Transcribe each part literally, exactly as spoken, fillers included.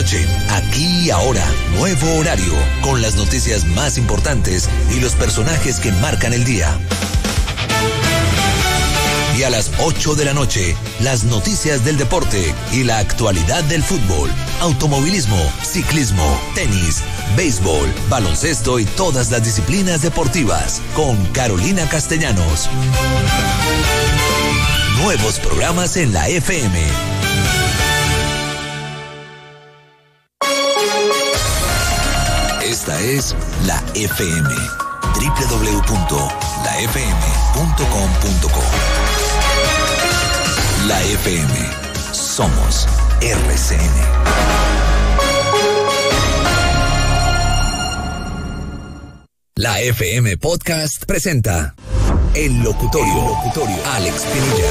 noche, aquí y ahora, nuevo horario, con las noticias más importantes y los personajes que marcan el día. Y a las ocho de la noche, las noticias del deporte y la actualidad del fútbol, automovilismo, ciclismo, tenis, béisbol, baloncesto y todas las disciplinas deportivas, con Carolina Castellanos. Nuevos programas en la F M. Esta es la F M, doble u doble u doble u punto la f m punto com punto co. La F M, somos R C N. La F M Podcast presenta El Locutorio, El Locutorio, Alex Pinilla.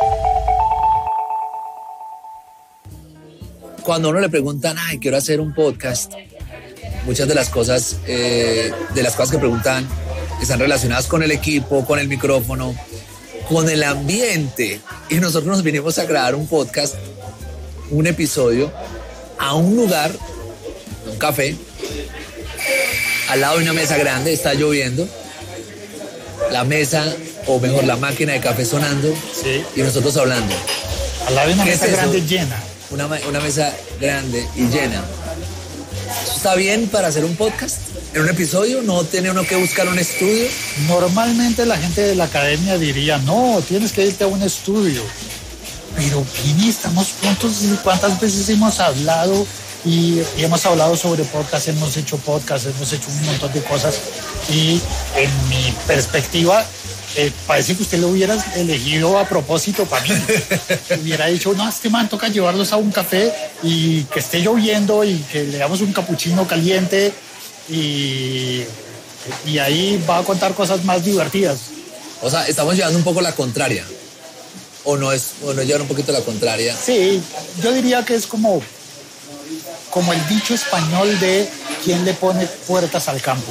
Cuando a uno le preguntan, ay, quiero hacer un podcast, muchas de las cosas, eh, de las cosas que preguntan están relacionadas con el equipo, con el micrófono, con el ambiente. Y nosotros nos vinimos a grabar un podcast, un episodio, a un lugar, un café, al lado de una mesa grande, está lloviendo, la mesa, o mejor la máquina de café sonando, sí, y nosotros hablando. Al lado de una ¿Qué mesa es eso? grande llena. Una, una mesa grande y llena. ¿Está bien para hacer un podcast? ¿En un episodio? ¿No tiene uno que buscar un estudio? Normalmente la gente de la academia diría, no, tienes que irte a un estudio. Pero, Pini, estamos juntos y cuántas veces hemos hablado y, y hemos hablado sobre podcast, hemos hecho podcast, hemos hecho un montón de cosas. Y en mi perspectiva, eh, parece que usted lo hubiera elegido a propósito para mí. Hubiera dicho, no, a este man toca llevarlos a un café y que esté lloviendo y que le damos un capuchino caliente y, y ahí va a contar cosas más divertidas. O sea, estamos llevando un poco la contraria. ¿O no es, o no es llevar un poquito la contraria? Sí, yo diría que es como, como el dicho español de quién le pone puertas al campo.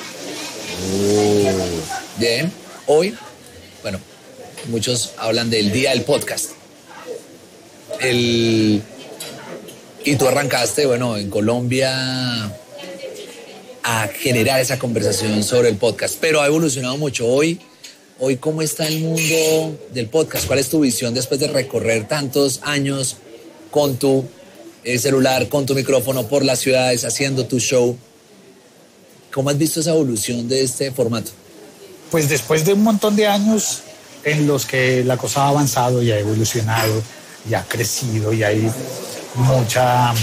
Uh, bien. Hoy, bueno, muchos hablan del día del podcast. El, y tú arrancaste, bueno, en Colombia a generar esa conversación sobre el podcast, pero ha evolucionado mucho. Hoy, hoy ¿cómo está el mundo del podcast? ¿Cuál es tu visión después de recorrer tantos años con tu eh, celular, con tu micrófono por las ciudades, haciendo tu show? ¿Cómo has visto esa evolución de este formato? Pues después de un montón de años en los que la cosa ha avanzado y ha evolucionado y ha crecido y hay mucha,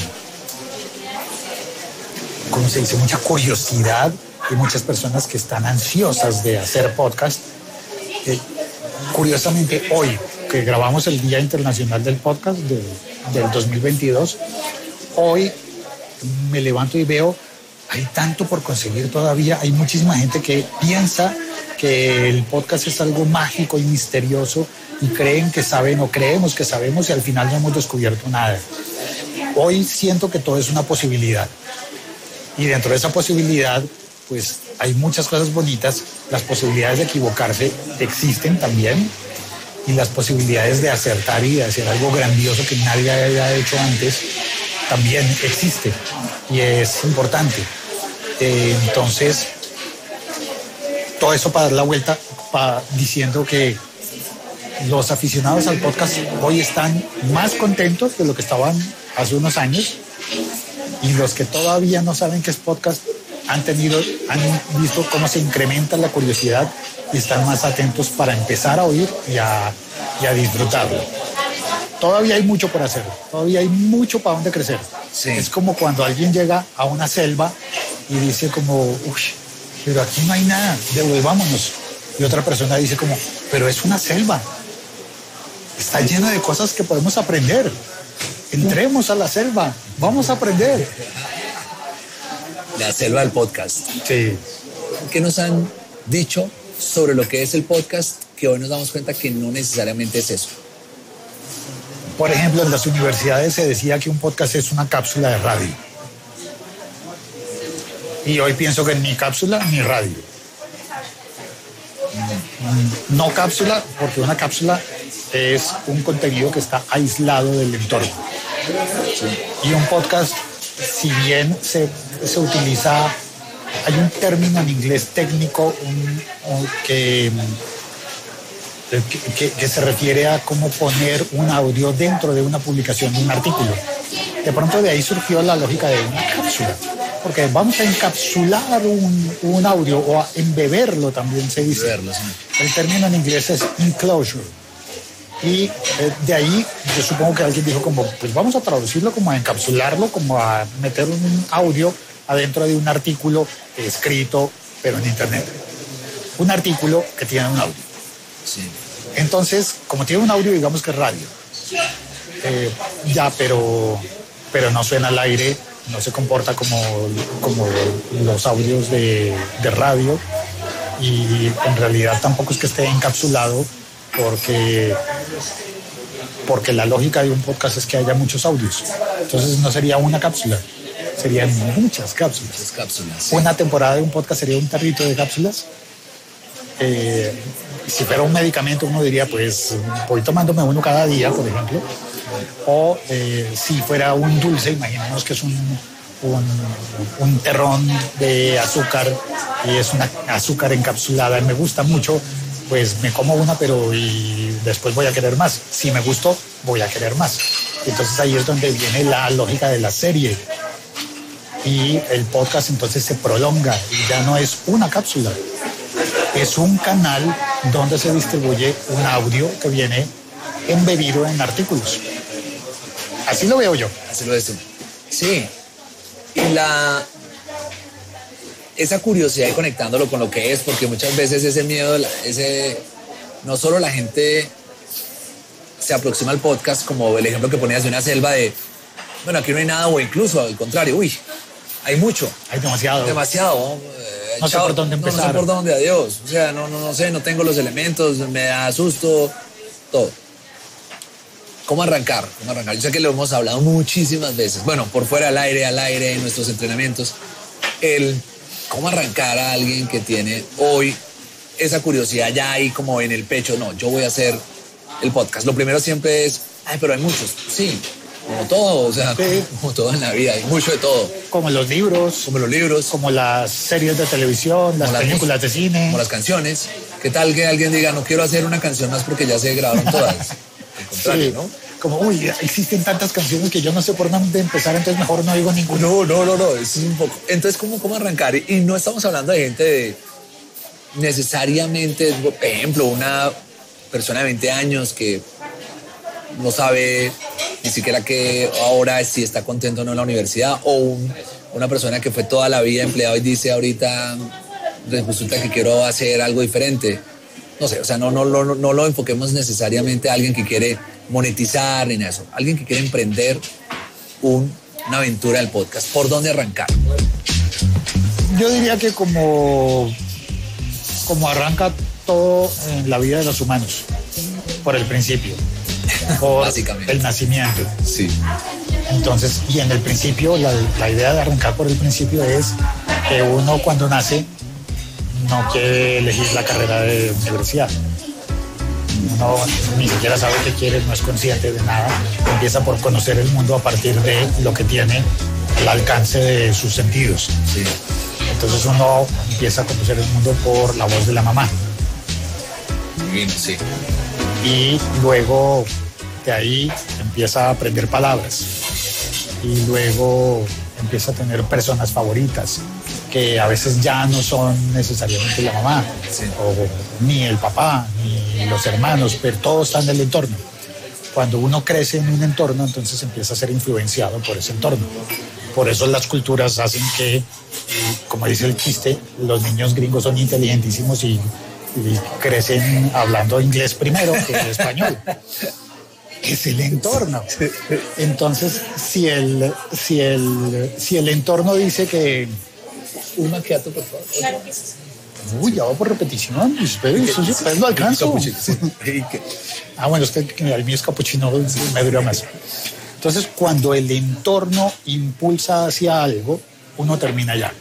¿cómo se dice? Mucha curiosidad y muchas personas que están ansiosas de hacer podcast. Eh, curiosamente, hoy que grabamos el Día Internacional del Podcast de, del dos mil veintidós, hoy me levanto y veo, hay tanto por conseguir todavía, hay muchísima gente que piensa que el podcast es algo mágico y misterioso y creen que saben o creemos que sabemos y al final no hemos descubierto nada. Hoy siento que todo es una posibilidad y dentro de esa posibilidad pues hay muchas cosas bonitas, las posibilidades de equivocarse existen también y las posibilidades de acertar y de hacer algo grandioso que nadie haya hecho antes también existe y es importante. Eh, entonces todo eso para dar la vuelta, para, diciendo que los aficionados al podcast hoy están más contentos de lo que estaban hace unos años y los que todavía no saben qué es podcast han tenido, han visto cómo se incrementa la curiosidad y están más atentos para empezar a oír y a, y a disfrutarlo. Todavía hay mucho por hacer, todavía hay mucho para dónde crecer. Sí. Es como cuando alguien llega a una selva y dice como, uy, pero aquí no hay nada, devolvámonos. Y otra persona dice como, pero es una selva, está llena de cosas que podemos aprender. Entremos a la selva, vamos a aprender. La selva del podcast. Sí. ¿Qué nos han dicho sobre lo que es el podcast que hoy nos damos cuenta que no necesariamente es eso? Por ejemplo, en las universidades se decía que un podcast es una cápsula de radio. Y hoy pienso que ni cápsula ni radio. No cápsula, porque una cápsula es un contenido que está aislado del entorno. Y un podcast si bien se, se utiliza, hay un término en inglés técnico un, un, que, que, que se refiere a cómo poner un audio dentro de una publicación de un artículo. De pronto de ahí surgió la lógica de una cápsula, porque vamos a encapsular un, un audio o a embeberlo, también se dice. Beberlo, sí. El término en inglés es enclosure. Y eh, de ahí yo supongo que alguien dijo como, pues vamos a traducirlo como a encapsularlo, como a meter un audio adentro de un artículo escrito, pero en internet. Un artículo que tiene un audio. Sí. Entonces, como tiene un audio, digamos que es radio. Eh, ya, pero, pero no suena al aire, no se comporta como, como los audios de, de radio, y en realidad tampoco es que esté encapsulado, porque, porque la lógica de un podcast es que haya muchos audios. Entonces no sería una cápsula, serían muchas cápsulas. Muchas cápsulas. Sí. Una temporada de un podcast sería un tarrito de cápsulas. Eh, si fuera un medicamento, uno diría, pues voy tomándome uno cada día, por ejemplo. O eh, si fuera un dulce, imaginemos que es un, un, un terrón de azúcar y es una azúcar encapsulada y me gusta mucho, pues me como una, pero y después voy a querer más. Si me gustó, voy a querer más. Entonces ahí es donde viene la lógica de la serie. Y el podcast entonces se prolonga y ya no es una cápsula. Es un canal donde se distribuye un audio que viene embebido en artículos. Así lo veo yo. Así lo ves tú. Sí. Y la... esa curiosidad y conectándolo con lo que es, porque muchas veces ese miedo, ese... no solo la gente se aproxima al podcast, como el ejemplo que ponías de una selva de, bueno, aquí no hay nada, o incluso al contrario, uy, hay mucho. Hay demasiado. Demasiado. Eh, no sé por dónde empezar. No, no sé por dónde, adiós. O sea, no, no, no sé, no tengo los elementos, me da susto, todo. ¿Cómo arrancar? ¿Cómo arrancar? Yo sé que lo hemos hablado muchísimas veces. Bueno, por fuera, al aire, al aire, en nuestros entrenamientos. El cómo arrancar a alguien que tiene hoy esa curiosidad ya ahí como en el pecho. No, yo voy a hacer el podcast. Lo primero siempre es, ay, pero hay muchos. Sí, como todo, o sea, sí. como, como todo en la vida, hay mucho de todo. Como los libros. Como los libros. Como las series de televisión, las películas las, de cine. Como las canciones. ¿Qué tal que alguien diga, no quiero hacer una canción más porque ya se grabaron todas? Al contrario, sí. ¿No? Como, uy, existen tantas canciones que yo no sé por dónde empezar, entonces mejor no digo ninguna. No, no, no, no, eso es un poco. Entonces, ¿cómo, cómo arrancar? Y no estamos hablando de gente de necesariamente, por ejemplo, una persona de veinte años que no sabe ni siquiera que ahora si está contento o no en la universidad, o un, una persona que fue toda la vida empleado y dice ahorita resulta que quiero hacer algo diferente. No sé, o sea, no, no, no, no lo enfoquemos necesariamente a alguien que quiere monetizar ni nada de eso. Alguien que quiere emprender un, una aventura del podcast. ¿Por dónde arrancar? Yo diría que como, como arranca todo en la vida de los humanos, por el principio, por Básicamente. El nacimiento. Sí. Entonces, y en el principio, la, la idea de arrancar por el principio es que uno cuando nace no quiere elegir la carrera de universidad. Uno ni siquiera sabe qué quiere, no es consciente de nada. Empieza por conocer el mundo a partir de lo que tiene al alcance de sus sentidos. Sí. Entonces uno empieza a conocer el mundo por la voz de la mamá. Divino, sí. Y luego de ahí empieza a aprender palabras. Y luego empieza a tener personas favoritas, que a veces ya no son necesariamente la mamá, sí. o ni el papá, ni los hermanos, pero todo está en el entorno. Cuando uno crece en un entorno, entonces empieza a ser influenciado por ese entorno. Por eso las culturas hacen que, como dice el chiste, los niños gringos son inteligentísimos y, y crecen hablando inglés primero que el español. Es el entorno. Entonces, si el, si el, si el entorno dice que... Un macchiato, por favor. Claro que sí. Uy, ya va por repetición. Espera, eso sí, lo alcanzo. Ah, bueno, es que el mío es capuchino, me dura más. Entonces, cuando el entorno impulsa hacia algo, uno termina allá.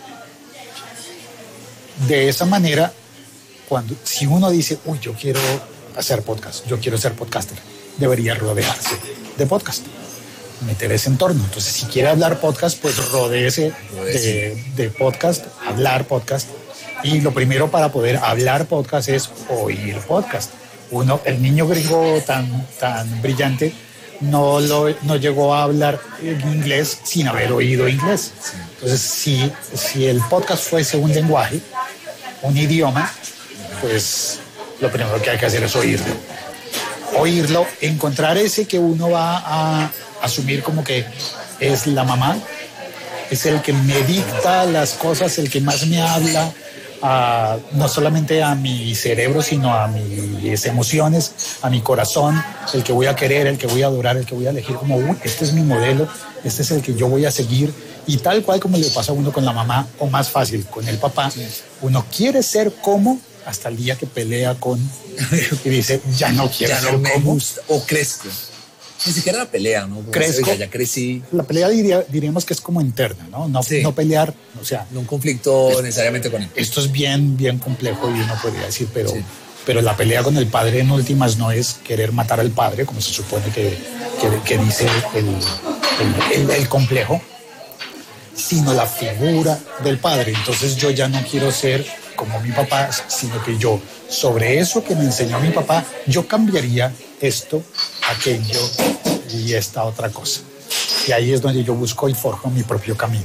De esa manera, cuando, si uno dice, uy, yo quiero hacer podcast, yo quiero ser podcaster, debería rodearse de podcast. meter ese entorno. Entonces, si quiere hablar podcast, pues rodéese de, de podcast, hablar podcast. Y lo primero para poder hablar podcast es oír podcast. Uno, el niño gringo tan, tan brillante no, lo, no llegó a hablar inglés sin haber oído inglés. Entonces, si, si el podcast fuese un lenguaje, un idioma, pues lo primero que hay que hacer es oírlo. Oírlo, encontrar ese que uno va a asumir como que es la mamá, es el que me dicta las cosas, el que más me habla, a, no solamente a mi cerebro, sino a mis emociones, a mi corazón, el que voy a querer, el que voy a adorar, el que voy a elegir como, uy, este es mi modelo, este es el que yo voy a seguir. Y tal cual como le pasa a uno con la mamá, o más fácil, con el papá, uno quiere ser como hasta el día que pelea con y dice, ya no quiero ya ser no me como. gusta, o crezco. Ni siquiera la pelea, ¿no? Como Crezco. se dice, ya crecí. La pelea diría, diríamos que es como interna, ¿no? No, Sí. no pelear, o sea, No un conflicto necesariamente con él. esto es bien, bien complejo y uno podría decir, pero, Sí. pero la pelea con el padre en últimas no es querer matar al padre, como se supone que, que, que dice el, el, el, el complejo, sino la figura del padre. Entonces yo ya no quiero ser como mi papá, sino que yo, sobre eso que me enseñó mi papá, yo cambiaría esto, aquello y esta otra cosa. Y ahí es donde yo busco y forjo mi propio camino.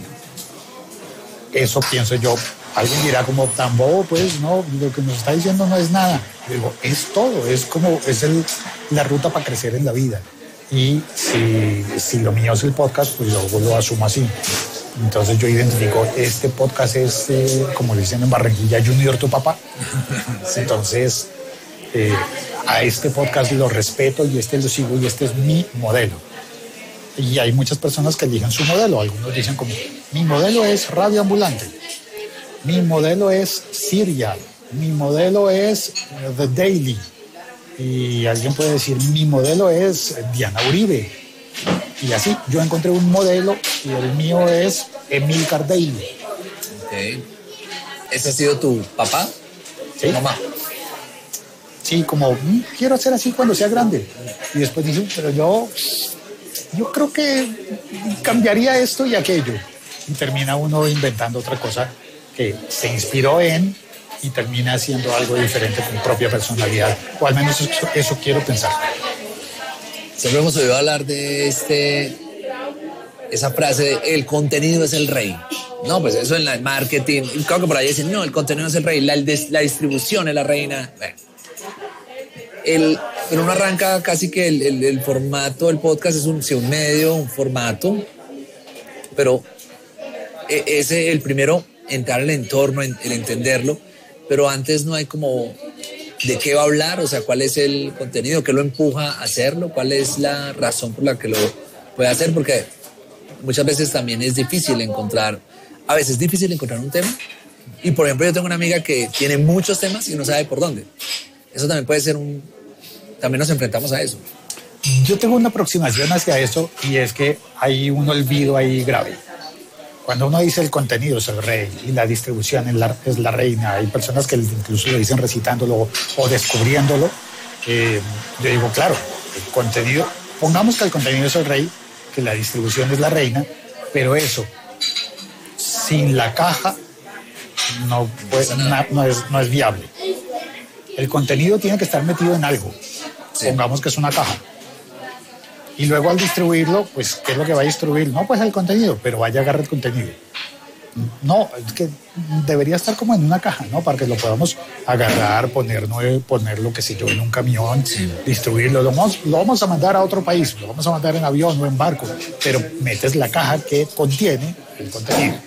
Eso pienso yo. Alguien dirá como tan bobo, pues no, lo que nos está diciendo no es nada. Digo, es todo, es como, es el, la ruta para crecer en la vida. Y si, si lo mío es el podcast, pues yo lo asumo así. Entonces yo identifico, este podcast es, eh, como dicen en Barranquilla, Junior tu papá. Entonces, eh, a este podcast lo respeto y este lo sigo y este es mi modelo. Y hay muchas personas que eligen su modelo. Algunos dicen como, mi modelo es Radio Ambulante, mi modelo es Serial, mi modelo es The Daily. Y alguien puede decir, mi modelo es Diana Uribe. Y así, yo encontré un modelo y el mío es Emilcar Daily. Okay. ¿Ese ha sido tu papá? ¿Sí? ¿Tu mamá? Sí, como, mm, quiero ser así cuando sea grande. Y después dice, pero yo, yo creo que cambiaría esto y aquello. Y termina uno inventando otra cosa que se inspiró en y termina haciendo algo diferente con propia personalidad. O al menos eso, eso quiero pensar. Siempre hemos oído hablar de este, esa frase de el contenido es el rey. No, pues eso en el marketing. Creo que por ahí dicen, no, el contenido es el rey, la, la distribución es la reina. Bueno, el, pero uno arranca casi que el, el, el formato del podcast es un, sí, un medio, un formato, pero ese el primero, entrar en el entorno, el entenderlo, pero antes no hay como de qué va a hablar, o sea, cuál es el contenido, qué lo empuja a hacerlo, cuál es la razón por la que lo puede hacer, porque muchas veces también es difícil encontrar, a veces es difícil encontrar un tema, y por ejemplo yo tengo una amiga que tiene muchos temas y no sabe por dónde. Eso también puede ser un, también nos enfrentamos a eso. Yo tengo una aproximación hacia eso y es que hay un olvido ahí grave. Cuando uno dice el contenido es el rey y la distribución es la, es la reina, hay personas que incluso lo dicen recitándolo o descubriéndolo. Eh, yo digo, claro, el contenido, pongamos que el contenido es el rey, que la distribución es la reina, pero eso, sin la caja, no, pues, no, no, es, no es viable. El contenido tiene que estar metido en algo, sí. Pongamos que es una caja. Y luego al distribuirlo, pues, ¿qué es lo que va a distribuir? No, pues el contenido, pero vaya a agarrar el contenido. No, es que debería estar como en una caja, ¿no? Para que lo podamos agarrar, poner, ponerlo, qué sé yo, en un camión, sí. Distribuirlo. Lo vamos, lo vamos a mandar a otro país, lo vamos a mandar en avión o en barco, pero metes la caja que contiene el contenido.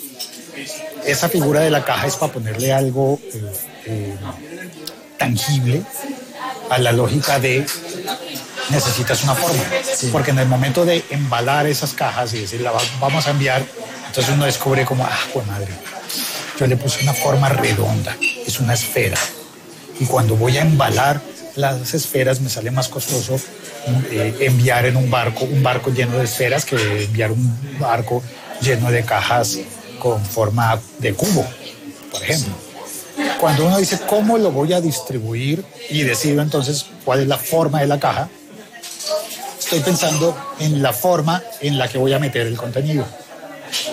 Esa figura de la caja es para ponerle algo eh, eh, tangible a la lógica de necesitas una forma, sí. Porque en el momento de embalar esas cajas y decir, la vamos a enviar, entonces uno descubre como, ah, pues madre, yo le puse una forma redonda, es una esfera, y cuando voy a embalar las esferas me sale más costoso eh, enviar en un barco, un barco lleno de esferas que enviar un barco lleno de cajas con forma de cubo, por ejemplo. Cuando uno dice cómo lo voy a distribuir y decido entonces cuál es la forma de la caja, estoy pensando en la forma en la que voy a meter el contenido.